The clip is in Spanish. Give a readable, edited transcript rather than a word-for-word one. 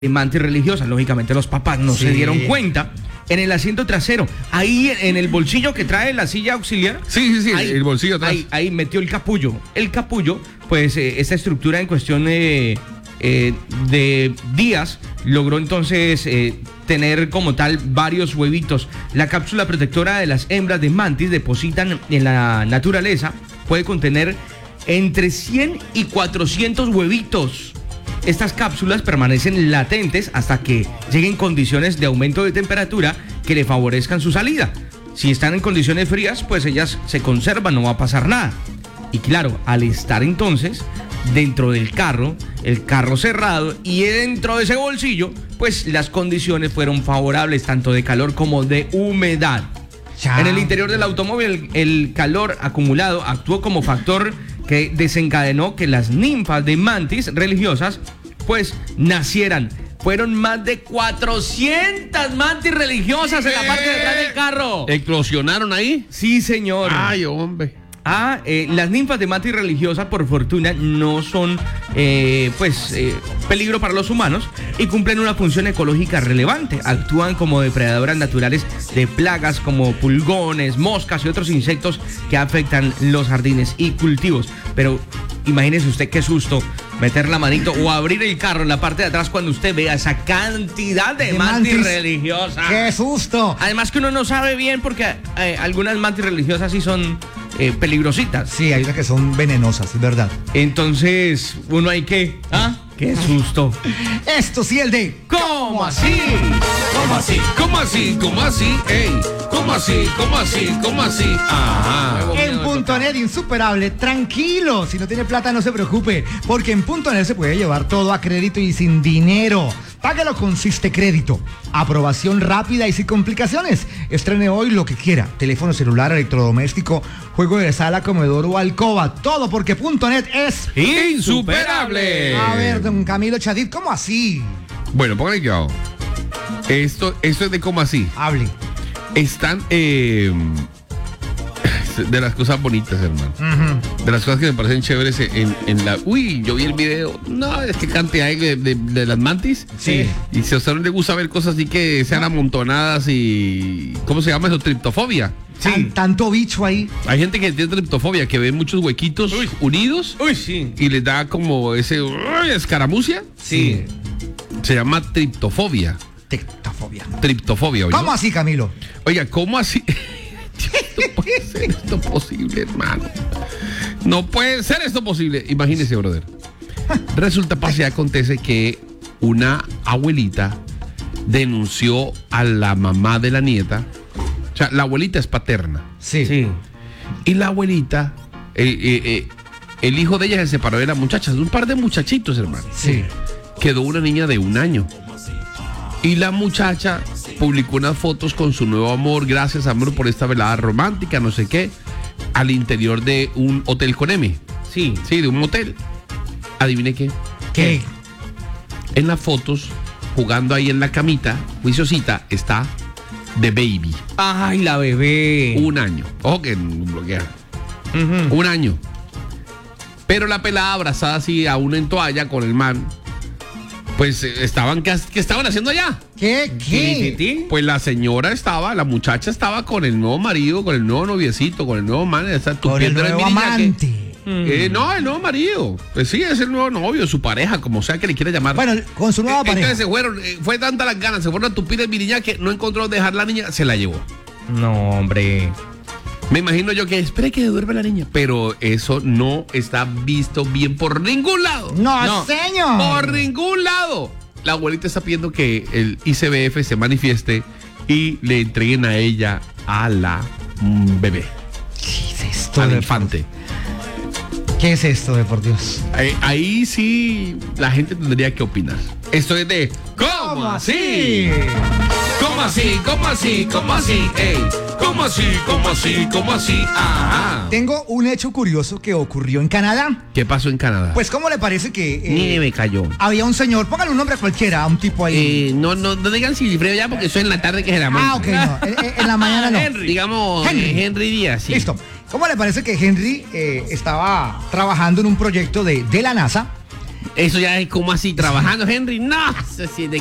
de mantis religiosas. Lógicamente los papás no se dieron cuenta. En el asiento trasero, ahí en el bolsillo que trae la silla auxiliar. Sí, ahí, el bolsillo atrás. Ahí metió el capullo. El capullo, pues esta estructura en cuestión de días logró entonces tener como tal varios huevitos. La cápsula protectora de las hembras de mantis depositan en la naturaleza puede contener entre 100 y 400 huevitos. Estas cápsulas permanecen latentes hasta que lleguen condiciones de aumento de temperatura que le favorezcan su salida. Si están en condiciones frías, pues ellas se conservan, no va a pasar nada. Y claro, al estar entonces dentro del carro, el carro cerrado y dentro de ese bolsillo, pues las condiciones fueron favorables tanto de calor como de humedad. En el interior del automóvil, el calor acumulado actuó como factor que desencadenó que las ninfas de mantis religiosas pues nacieran. Fueron más de 400 mantis religiosas en la parte de atrás del carro. ¿Eclosionaron ahí? Sí, señor. Ay, hombre. Las ninfas de mantis religiosas, por fortuna, no son peligro para los humanos y cumplen una función ecológica relevante. Actúan como depredadoras naturales de plagas como pulgones, moscas y otros insectos que afectan los jardines y cultivos. Pero imagínese usted qué susto meter la manito o abrir el carro en la parte de atrás cuando usted vea esa cantidad de mantis religiosas. ¡Qué susto! Además que uno no sabe bien porque algunas mantis religiosas sí son peligrositas. Sí, hay unas que son venenosas, es verdad. Entonces, uno hay que... ¡Qué susto! Esto sí, el de... ¿Cómo así? ¿Cómo así? ¿Cómo así? ¿Cómo así? ¡Ey! ¿Cómo así? ¿Cómo así? ¿Cómo así? Ajá. En Puntonet, insuperable, tranquilo. Si no tiene plata, no se preocupe, porque en Puntonet se puede llevar todo a crédito y sin dinero. Págalo con Siste Crédito. Aprobación rápida y sin complicaciones. Estrene hoy lo que quiera. Teléfono celular, electrodoméstico, juego de sala, comedor o alcoba. Todo porque Puntonet es insuperable. A ver, don Camilo Chadid, ¿cómo así? Bueno, póngale cuidado. Esto es de cómo así. Hable. Están de las cosas bonitas, hermano. De las cosas que me parecen chéveres en la... Uy, yo vi el video. No, es que cantidad de las mantis. Sí. Y si a usted no le gusta ver cosas así que sean amontonadas y... ¿Cómo se llama eso? Triptofobia. Sí. Tanto bicho ahí. Hay gente que tiene triptofobia, que ve muchos huequitos unidos. Uy, sí. Y les da como ese... escaramucia. Sí. Se llama triptofobia. Triptofobia, oiga. ¿Cómo así, Camilo? Oiga, ¿cómo así? No puede ser esto posible, hermano. No puede ser esto posible. Imagínese, brother. Resulta, pasa y acontece que una abuelita denunció a la mamá de la nieta. O sea, la abuelita es paterna. Sí. Y la abuelita, el hijo de ella se separó de las muchachas, un par de muchachitos, hermano. Sí. Quedó una niña de 1 año. Y la muchacha publicó unas fotos con su nuevo amor, gracias amor por esta velada romántica, no sé qué, al interior de un hotel con M. Sí, de un motel. Adivine qué. ¿Qué? En las fotos, jugando ahí en la camita, juiciosita, está The Baby. Ay, la bebé. 1 año. Ojo que bloquea. 1 año. Pero la pelada abrazada así aún en toalla con el man. Pues estaban, ¿qué estaban haciendo allá? ¿Qué? Pues la muchacha estaba con el nuevo marido, con el nuevo noviecito, con el nuevo man, con el nuevo amante. No, el nuevo marido. Pues sí, es el nuevo novio, su pareja, como sea que le quiera llamar. Bueno, con su nueva pareja. Entonces se fueron, fue tanta las ganas, se fueron a tupir el miriñá que no encontró dejar la niña, se la llevó. No, hombre. Me imagino yo que espere que duerme la niña, pero eso no está visto bien por ningún lado. No, señor. Por ningún lado. La abuelita está pidiendo que el ICBF se manifieste y le entreguen a ella a la bebé. ¿Qué es esto? Al infante. ¿Qué es esto de por Dios? Ahí sí la gente tendría que opinar. Esto es de ¿cómo así? ¿Cómo así? ¿Cómo así? ¿Cómo así? Ey. ¿Cómo así? ¿Cómo así? ¿Cómo así? Ajá. Tengo un hecho curioso que ocurrió en Canadá. ¿Qué pasó en Canadá? Pues, ¿cómo le parece que Nieve cayó. había un señor, póngale un nombre a cualquiera, a un tipo ahí? No digan Silifredo ya porque eso en la tarde que se la manda. Ok, no. En la mañana no. Henry. Digamos Henry Díaz, sí. Listo. ¿Cómo le parece que Henry estaba trabajando en un proyecto de la NASA Eso ya es como así, trabajando, Henry. No, eso sí es de